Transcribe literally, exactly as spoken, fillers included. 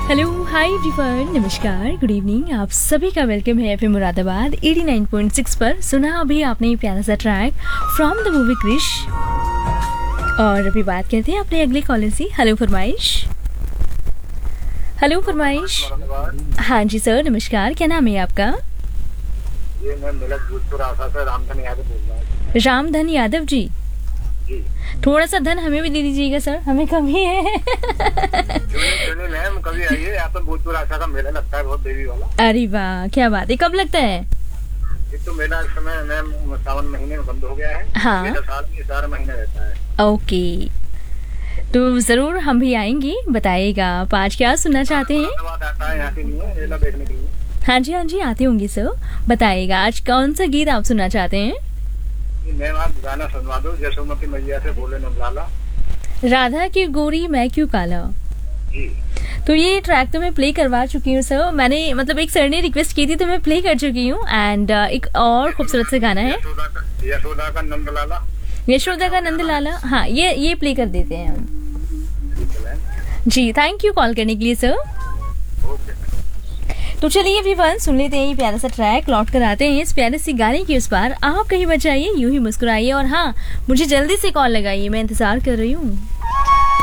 Hello, hi everyone, नमस्कार, good evening. आप सभी का वेलकम है FM Moradabad eighty nine point six पर। सुना अभी आपने प्यारा सा track from the movie Krrish. और अभी बात करते हैं अपने अगले कॉलर से। हेलो फरमाइश। हेलो फरमाइश। हाँ जी सर, नमस्कार, क्या नाम है आपका? ये मैं मिलक भूतपुर आशा से रामधन यादव बोल रहा हूँ। रामधन यादव जी, जी थोड़ा सा धन हमें भी दे दीजिएगा सर, हमें कमी है। सुनिए मैम, कभी आइए, यहाँ पर भूतपुर आशा का मेला लगता है बहुत देवी वाला। अरे वाह, क्या बात है, कब लगता है? ये तो मेला इस समय मैम सावन महीने में बंद हो गया है। हाँ। ये तो साल में चार महीने रहता है। ओके, तो जरूर हम भी आएंगे। बताइएगा आप आज क्या सुनना चाहते हैं? धन्यवाद, आता है यहाँ के लिए मेला देखने के लिए। हाँ जी हाँ जी, आते होंगे सर। बताइएगा आज कौन सा गीत आप सुनना चाहते हैं? मैम आप गाना सुनवा दो, यशोमती मैया से बोले नमलाला। राधा की गोरी मैं क्यों काला। जी तो ये ट्रैक तो मैं प्ले करवा चुकी हूँ सर। मैंने मतलब एक सर ने रिक्वेस्ट की थी तो मैं प्ले कर चुकी हूँ। एंड एक और खूबसूरत सा गाना है, यशोदा का यशोदा का नंद लाला। यशोदा का नंद लाला। हाँ, ये ये प्ले कर देते हैं हम। जी, थैंक यू कॉल करने के लिए सर। ओके। तो चलिए एवरीवन, सुन लेते हैं ये प्यारा सा ट्रैक। लौट कर आते हैं इस प्यारे सी गाने के उस पार। आप कहीं बच जाइए, यूं ही मुस्कुराइए और हाँ, मुझे जल्दी से कॉल लगाइए, मैं इंतजार कर रही हूँ।